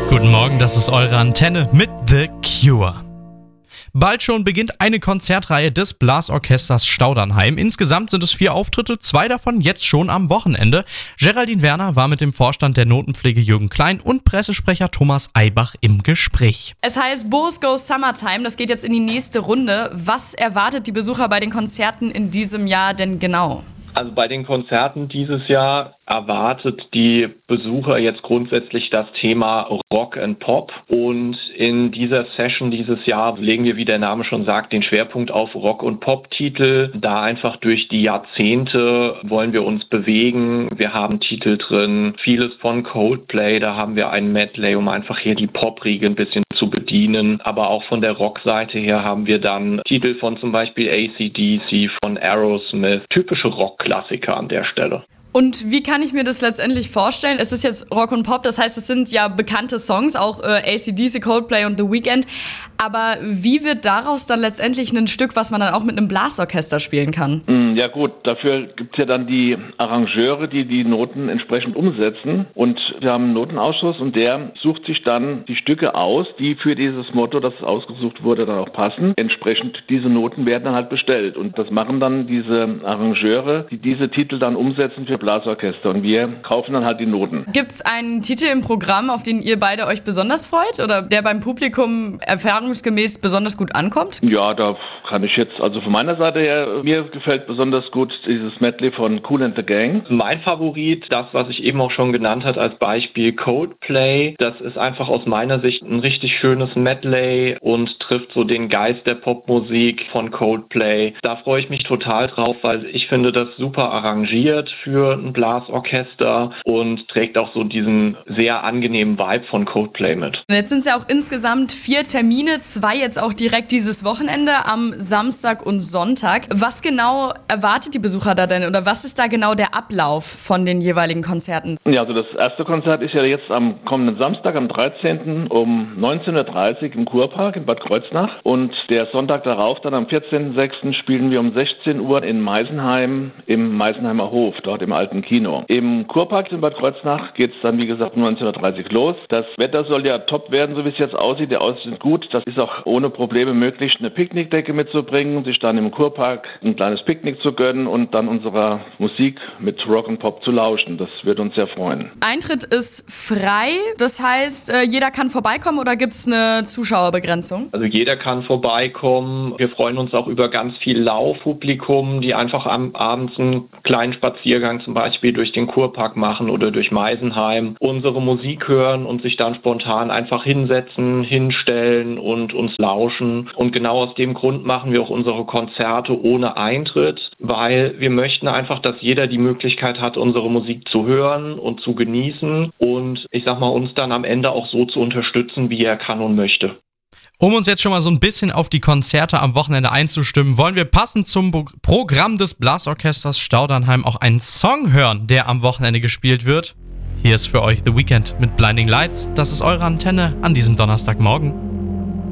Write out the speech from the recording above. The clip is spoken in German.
Guten Morgen, das ist eure Antenne mit The Cure. Bald schon beginnt eine Konzertreihe des Blasorchesters Staudernheim. Insgesamt sind es 4 Auftritte, 2 davon jetzt schon am Wochenende. Geraldine Werner war mit dem Vorstand der Notenpflege Jürgen Klein und Pressesprecher Thomas Eibach im Gespräch. Es heißt Bulls Go Summertime, das geht jetzt in die nächste Runde. Was erwartet die Besucher bei den Konzerten in diesem Jahr denn genau? Also bei den Konzerten dieses Jahr erwartet die Besucher jetzt grundsätzlich das Thema Rock and Pop. Und in dieser Session dieses Jahr legen wir, wie der Name schon sagt, den Schwerpunkt auf Rock- und Pop-Titel. Da einfach durch die Jahrzehnte wollen wir uns bewegen. Wir haben Titel drin, vieles von Coldplay, da haben wir ein Medley, um einfach hier die Pop-Riege ein bisschen zu bedienen. Aber auch von der Rockseite her haben wir dann Titel von zum Beispiel AC/DC, von Aerosmith, typische Rockklassiker an der Stelle. Und wie kann ich mir das letztendlich vorstellen? Es ist jetzt Rock und Pop, das heißt, es sind ja bekannte Songs, auch AC/DC, Coldplay und The Weeknd. Aber wie wird daraus dann letztendlich ein Stück, was man dann auch mit einem Blasorchester spielen kann? Ja gut, dafür gibt es ja dann die Arrangeure, die die Noten entsprechend umsetzen. Und wir haben einen Notenausschuss und der sucht sich dann die Stücke aus, die für dieses Motto, das ausgesucht wurde, dann auch passen. Entsprechend diese Noten werden dann halt bestellt. Und das machen dann diese Arrangeure, die diese Titel dann umsetzen für Blasorchester. Und wir kaufen dann halt die Noten. Gibt es einen Titel im Programm, auf den ihr beide euch besonders freut? Oder der beim Publikum erfahrungsgemäß besonders gut ankommt? Ja, da kann ich jetzt, also von meiner Seite her, mir gefällt besonders gut dieses Medley von Kool and the Gang. Mein Favorit, das, was ich eben auch schon genannt habe als Beispiel Coldplay, das ist einfach aus meiner Sicht ein richtig schönes Medley und trifft so den Geist der Popmusik von Coldplay. Da freue ich mich total drauf, weil ich finde das super arrangiert für ein Blasorchester und trägt auch so diesen sehr angenehmen Vibe von Coldplay mit. Jetzt sind es ja auch insgesamt 4 Termine, 2 jetzt auch direkt dieses Wochenende am Samstag und Sonntag. Was genau erwartet die Besucher da denn oder was ist da genau der Ablauf von den jeweiligen Konzerten? Ja, also das erste Konzert ist ja jetzt am kommenden Samstag, am 13. um 19.30 Uhr im Kurpark in Bad Kreuznach und der Sonntag darauf, dann am 14.06. spielen wir um 16 Uhr in Meisenheim im Meisenheimer Hof, dort im alten Kino. Im Kurpark in Bad Kreuznach geht es dann, wie gesagt, um 19.30 Uhr los. Das Wetter soll ja top werden, so wie es jetzt aussieht. Der Aussicht ist gut. Das ist auch ohne Probleme möglich, eine Picknickdecke mitzubringen, sich dann im Kurpark ein kleines Picknick zu gönnen und dann unserer Musik mit Rock und Pop zu lauschen. Das wird uns sehr freuen. Eintritt ist frei, das heißt, jeder kann vorbeikommen oder gibt es eine Zuschauerbegrenzung? Also jeder kann vorbeikommen. Wir freuen uns auch über ganz viel Laufpublikum, die einfach abends einen kleinen Spaziergang zum Beispiel durch den Kurpark machen oder durch Meisenheim, unsere Musik hören und sich dann spontan einfach hinsetzen, hinstellen und uns lauschen. Und genau aus dem Grund machen wir auch unsere Konzerte ohne Eintritt, weil wir möchten einfach, dass jeder die Möglichkeit hat, unsere Musik zu hören und zu genießen und ich sag mal, uns dann am Ende auch so zu unterstützen, wie er kann und möchte. Um uns jetzt schon mal so ein bisschen auf die Konzerte am Wochenende einzustimmen, wollen wir passend zum Programm des Blasorchesters Staudernheim auch einen Song hören, der am Wochenende gespielt wird. Hier ist für euch The Weeknd mit Blinding Lights. Das ist eure Antenne an diesem Donnerstagmorgen.